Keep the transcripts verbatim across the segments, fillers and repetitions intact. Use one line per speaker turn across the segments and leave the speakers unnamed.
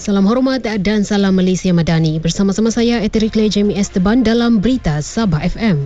Salam hormat dan salam Malaysia Madani. Bersama-sama saya Eterik Le Jamie Esteban dalam Berita Sabah F M.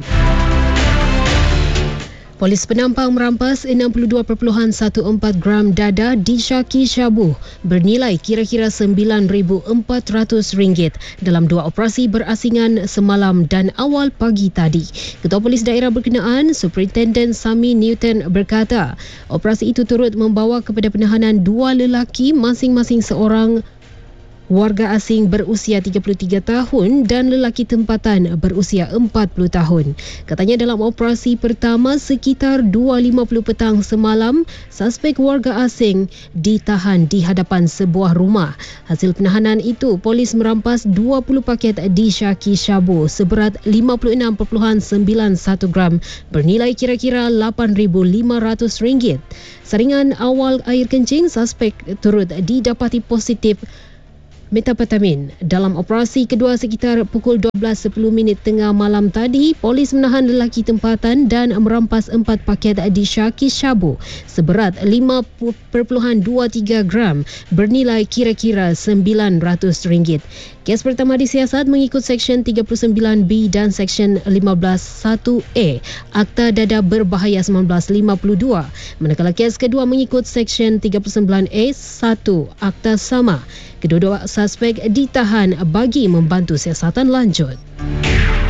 Polis penampang merampas enam puluh dua perpuluhan empat belas gram dada di Syaki Syabu bernilai kira-kira sembilan ribu empat ratus ringgit dalam dua operasi berasingan semalam dan awal pagi tadi. Ketua Polis Daerah berkenaan, Superintendent Sami Newton berkata, operasi itu turut membawa kepada penahanan dua lelaki masing-masing seorang warga asing berusia tiga puluh tiga tahun dan lelaki tempatan berusia empat puluh tahun. Katanya dalam operasi pertama sekitar dua lima puluh petang semalam, suspek warga asing ditahan di hadapan sebuah rumah. Hasil penahanan itu, polis merampas dua puluh paket di Syaki Syabu seberat lima puluh enam perpuluhan sembilan satu gram bernilai kira-kira lapan ribu lima ratus ringgit. Saringan awal air kencing, suspek turut didapati positif metapetamin. Dalam operasi kedua sekitar pukul dua belas sepuluh minit tengah malam tadi, polis menahan lelaki tempatan dan merampas empat paket di Syaki Syabu seberat lima perpuluhan dua tiga gram bernilai kira-kira sembilan ratus ringgit. Kes pertama disiasat mengikut Seksyen tiga puluh sembilan B dan Seksyen lima belas satu A Akta Dadah Berbahaya seribu sembilan ratus lima puluh dua, manakala kes kedua mengikut Seksyen tiga puluh sembilan A satu Akta Sama. Kedua-dua suspek ditahan bagi membantu siasatan lanjut.